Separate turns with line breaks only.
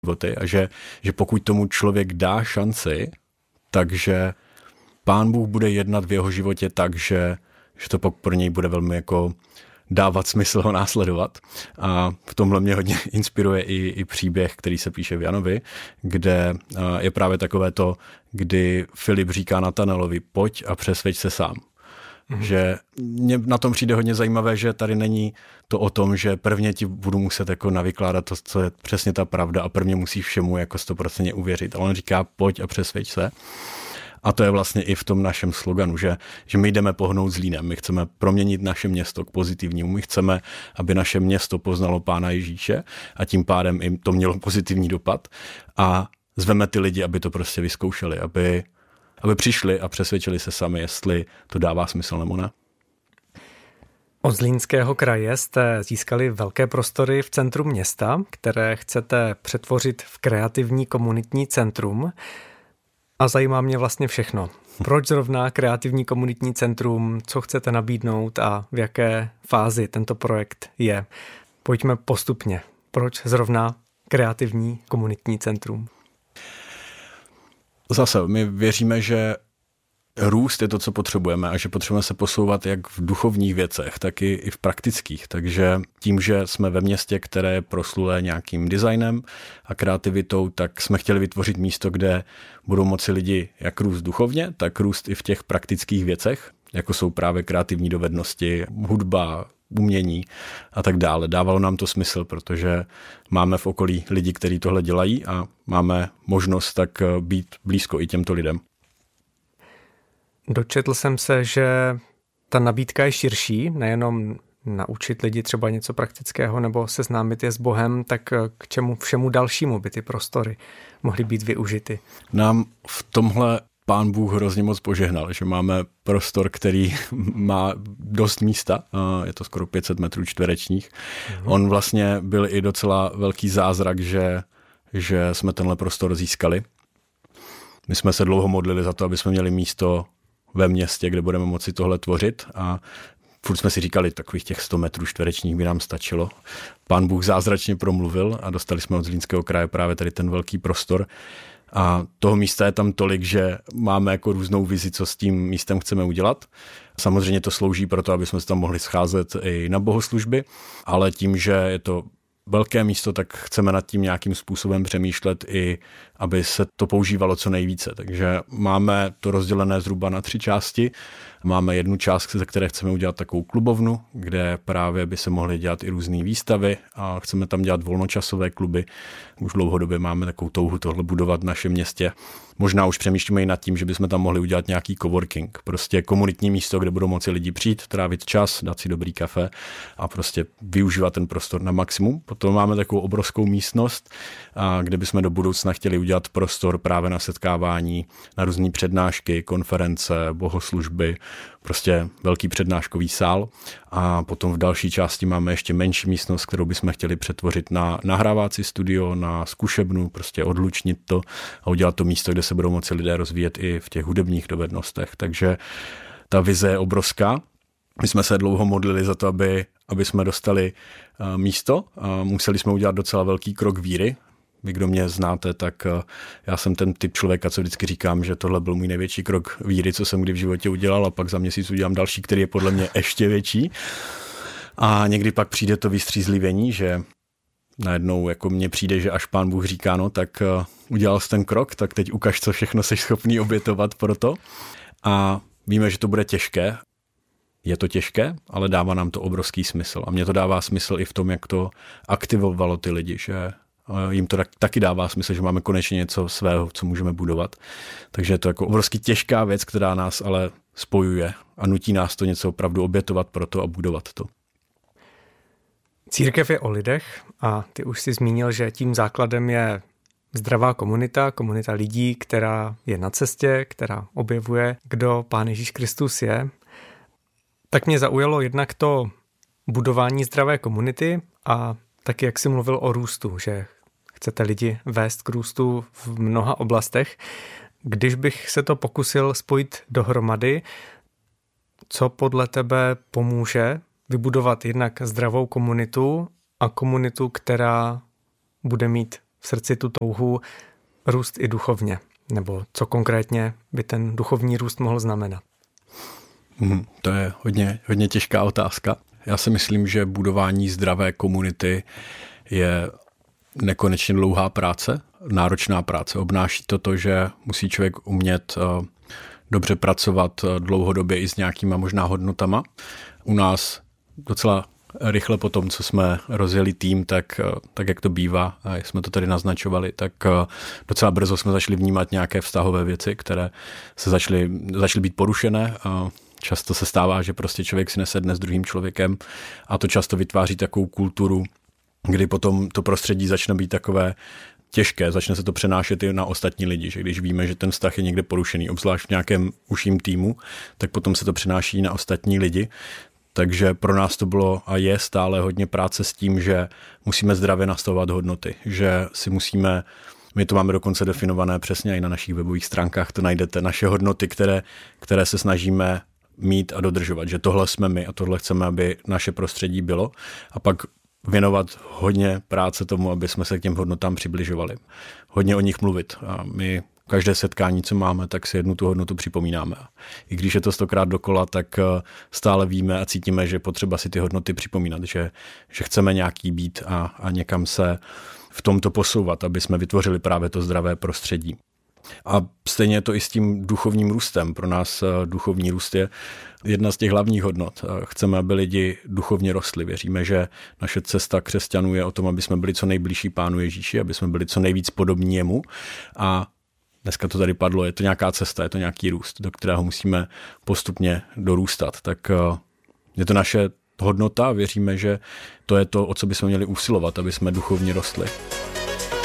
životy a že pokud tomu člověk dá šanci, takže Pán Bůh bude jednat v jeho životě tak, že to pak pro něj bude velmi jako dávat smysl ho následovat. A v tomhle mě hodně inspiruje i příběh, který se píše v Janovi, kde je právě takové to, kdy Filip říká Natanelovi, pojď a přesvědč se sám. Že mně na tom přijde hodně zajímavé, že tady není to o tom, že prvně ti budu muset jako navykládat to, co je přesně ta pravda a prvně musíš všemu jako 100% uvěřit. Ale on říká, pojď a přesvědč se. A to je vlastně i v tom našem sloganu, že my jdeme pohnout Zlínem, my chceme proměnit naše město k pozitivnímu, my chceme, aby naše město poznalo Pána Ježíše a tím pádem jim to mělo pozitivní dopad a zveme ty lidi, aby to prostě vyzkoušeli, aby přišli a přesvědčili se sami, jestli to dává smysl nebo ne.
Od Zlínského kraje jste získali velké prostory v centru města, které chcete přetvořit v kreativní komunitní centrum. A zajímá mě vlastně všechno. Proč zrovna kreativní komunitní centrum, co chcete nabídnout a v jaké fázi tento projekt je? Pojďme postupně. Proč zrovna kreativní komunitní centrum?
Zase, my věříme, že růst je to, co potřebujeme a že potřebujeme se posouvat jak v duchovních věcech, tak i v praktických. Takže tím, že jsme ve městě, které je proslulé nějakým designem a kreativitou, tak jsme chtěli vytvořit místo, kde budou moci lidi jak růst duchovně, tak růst i v těch praktických věcech, jako jsou právě kreativní dovednosti, hudba, umění a tak dále. Dávalo nám to smysl, protože máme v okolí lidi, kteří tohle dělají a máme možnost tak být blízko i těmto lidem.
Dočetl jsem se, že ta nabídka je širší, nejenom naučit lidi třeba něco praktického nebo seznámit je s Bohem, tak k čemu všemu dalšímu by ty prostory mohly být využity? Nám
v tomhle Pán Bůh hrozně moc požehnal, že máme prostor, který má dost místa, je to skoro 500 metrů čtverečních. On vlastně byl i docela velký zázrak, že jsme tenhle prostor získali. My jsme se dlouho modlili za to, aby jsme měli místo ve městě, kde budeme moci tohle tvořit a furt jsme si říkali, takových těch 100 metrů čtverečních by nám stačilo. Pán Bůh zázračně promluvil a dostali jsme od Zlínského kraje právě tady ten velký prostor. A toho místa je tam tolik, že máme jako různou vizi, co s tím místem chceme udělat. Samozřejmě to slouží pro to, aby jsme se tam mohli scházet i na bohoslužby, ale tím, že je to velké místo, tak chceme nad tím nějakým způsobem přemýšlet i, aby se to používalo co nejvíce. Takže máme to rozdělené zhruba na 3 části. Máme jednu část, ze které chceme udělat takovou klubovnu, kde právě by se mohly dělat i různé výstavy a chceme tam dělat volnočasové kluby. Už dlouhodobě máme takovou touhu tohle budovat v našem městě. Možná už přemýšlíme i nad tím, že bychom tam mohli udělat nějaký coworking. Prostě komunitní místo, kde budou moci lidi přijít, trávit čas, dát si dobrý kafe a prostě využívat ten prostor na maximum. Potom máme takovou obrovskou místnost, kde bychom do budoucna chtěli udělat prostor právě na setkávání, na různé přednášky, konference, bohoslužby, prostě velký přednáškový sál. A potom v další části máme ještě menší místnost, kterou bychom chtěli přetvořit na nahrávací studio, na zkušebnu, prostě odlučnit to a udělat to místo, kde se budou moci lidé rozvíjet i v těch hudebních dovednostech. Takže ta vize je obrovská. My jsme se dlouho modlili za to, aby jsme dostali místo. Museli jsme udělat docela velký krok víry. Vy, kdo mě znáte, tak já jsem ten typ člověka, co vždycky říkám, že tohle byl můj největší krok víry, co jsem kdy v životě udělal, a pak za měsíc udělám další, který je podle mě ještě větší. A někdy pak přijde to vystřízlivění, že najednou jako mně přijde, že až Pán Bůh říká, no tak udělal jsi ten krok, tak teď ukaž, co všechno jsi schopný obětovat pro to. A víme, že to bude těžké. Je to těžké, ale dává nám to obrovský smysl. A mně to dává smysl i v tom, jak to aktivovalo ty lidi, že jim to taky dává smysl, že máme konečně něco svého, co můžeme budovat. Takže je to jako obrovský těžká věc, která nás ale spojuje a nutí nás to něco opravdu obětovat pro to a budovat to.
Církev je o lidech a ty už si zmínil, že tím základem je zdravá komunita lidí, která je na cestě, která objevuje, kdo Pán Ježíš Kristus je. Tak mě zaujalo jednak to budování zdravé komunity a taky, jak jsi mluvil o růstu, že chcete lidi vést k růstu v mnoha oblastech. Když bych se to pokusil spojit dohromady, co podle tebe pomůže vybudovat jednak zdravou komunitu a komunitu, která bude mít v srdci tu touhu růst i duchovně? Nebo co konkrétně by ten duchovní růst mohl znamenat?
To je hodně těžká otázka. Já si myslím, že budování zdravé komunity je nekonečně dlouhá práce, náročná práce. Obnáší to, že musí člověk umět dobře pracovat dlouhodobě i s nějakýma možná hodnotama. U nás docela rychle po tom, co jsme rozjeli tým, tak jak to bývá, a jak jsme to tady naznačovali, tak docela brzo jsme začali vnímat nějaké vztahové věci, které se začaly být porušené. Často se stává, že prostě člověk si nesedne s druhým člověkem a to často vytváří takovou kulturu, kdy potom to prostředí začne být takové těžké, začne se to přenášet i na ostatní lidi, že když víme, že ten vztah je někde porušený, obzvlášť v nějakém užším týmu, tak potom se to přenáší na ostatní lidi. Takže pro nás to bylo a je stále hodně práce s tím, že musíme zdravě nastavovat hodnoty, že si musíme, my to máme dokonce definované přesně i na našich webových stránkách, to najdete, naše hodnoty, které se snažíme mít a dodržovat, že tohle jsme my a tohle chceme, aby naše prostředí bylo a pak věnovat hodně práce tomu, aby jsme se k těm hodnotám přibližovali. Hodně o nich mluvit a my každé setkání, co máme, tak si jednu tu hodnotu připomínáme. I když je to 100krát dokola, tak stále víme a cítíme, že potřeba si ty hodnoty připomínat, že chceme nějaký být a někam se v tomto posouvat, aby jsme vytvořili právě to zdravé prostředí. A stejně je to i s tím duchovním růstem. Pro nás duchovní růst je jedna z těch hlavních hodnot. Chceme, aby lidi duchovně rostli. Věříme, že naše cesta křesťanů je o tom, aby jsme byli co nejbližší Pánu Ježíši, aby jsme byli co nejvíc podobní jemu. A dneska to tady padlo, je to nějaká cesta, je to nějaký růst, do kterého musíme postupně dorůstat. Tak je to naše hodnota a věříme, že to je to, o co bychom měli usilovat, aby jsme duchovně rostli.